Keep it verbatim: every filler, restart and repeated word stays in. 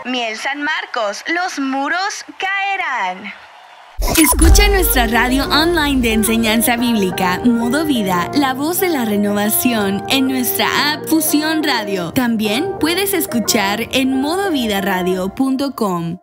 Miel San Marcos, los muros caerán. Escucha nuestra radio online de enseñanza bíblica, Modo Vida, la voz de la renovación, en nuestra app Fusión Radio. También puedes escuchar en modo vida radio punto com.